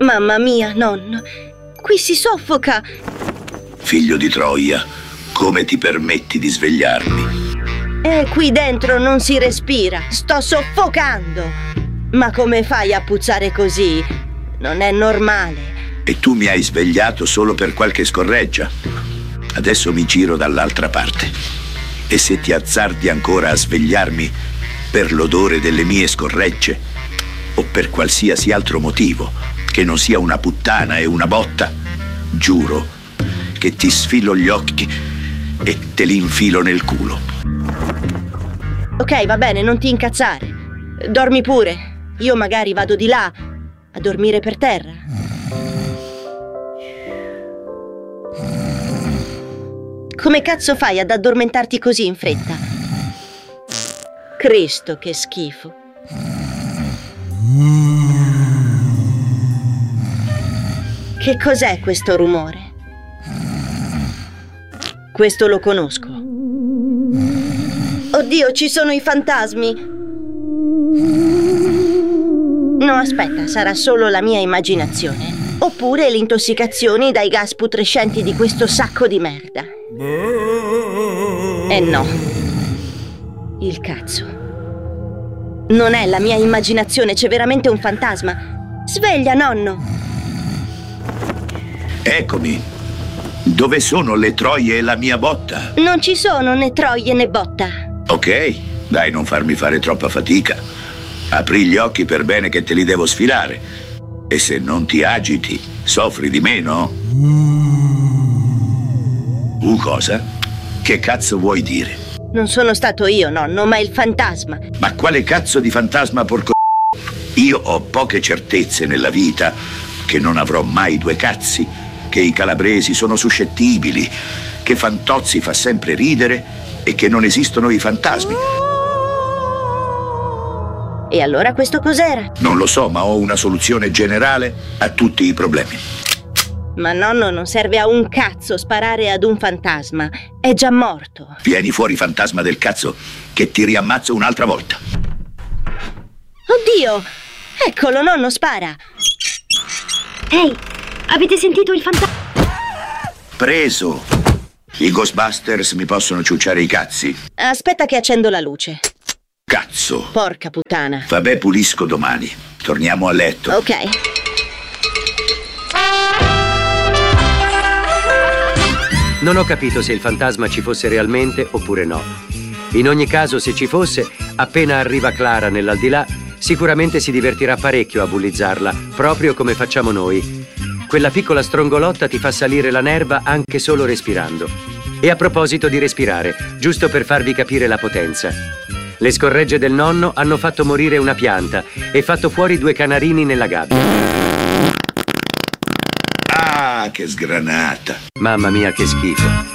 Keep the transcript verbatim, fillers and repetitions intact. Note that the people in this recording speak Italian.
Mamma mia, nonno, qui si soffoca. Figlio di Troia, come ti permetti di svegliarmi? Eh, qui dentro non si respira, sto soffocando. Ma come fai a puzzare così? Non è normale. E tu mi hai svegliato solo per qualche scorreggia. Adesso mi giro dall'altra parte. E se ti azzardi ancora a svegliarmi per l'odore delle mie scorregge o per qualsiasi altro motivo che non sia una puttana e una botta, giuro che ti sfilo gli occhi e te li infilo nel culo. Ok, va bene, non ti incazzare. Dormi pure. Io magari vado di là a dormire per terra. Come cazzo fai ad addormentarti così in fretta? Cristo, che schifo. Che cos'è questo rumore? Questo lo conosco. Oddio, ci sono i fantasmi. No, aspetta, sarà solo la mia immaginazione. Oppure le intossicazioni dai gas putrescenti di questo sacco di merda. Eh no. Il cazzo. Non è la mia immaginazione, c'è veramente un fantasma. Sveglia, nonno. Eccomi. Dove sono le troie e la mia botta? Non ci sono né troie né botta. Ok, dai, non farmi fare troppa fatica. Apri gli occhi per bene che te li devo sfilare. E se non ti agiti, soffri di meno? Uh, cosa? Che cazzo vuoi dire? Non sono stato io, nonno, ma il fantasma. Ma quale cazzo di fantasma, porco? Io ho poche certezze nella vita, che non avrò mai due cazzi, che i calabresi sono suscettibili, che Fantozzi fa sempre ridere e che non esistono i fantasmi. E allora questo cos'era? Non lo so, ma ho una soluzione generale a tutti i problemi. Ma nonno, non serve a un cazzo sparare ad un fantasma. È già morto. Vieni fuori, fantasma del cazzo, che ti riammazzo un'altra volta. Oddio! Eccolo, nonno, spara. Ehi, avete sentito il fantasma? Preso. I Ghostbusters mi possono ciucciare i cazzi. Aspetta che accendo la luce. Cazzo. Porca puttana. Vabbè, pulisco domani. Torniamo a letto. Ok. Non ho capito se il fantasma ci fosse realmente oppure no. In ogni caso, se ci fosse, appena arriva Clara nell'aldilà, sicuramente si divertirà parecchio a bullizzarla, proprio come facciamo noi. Quella piccola strongolotta ti fa salire la nerva anche solo respirando. E a proposito di respirare, giusto per farvi capire la potenza. Le scorregge del nonno hanno fatto morire una pianta e fatto fuori due canarini nella gabbia. Ah, che sgranata. Mamma mia, che schifo.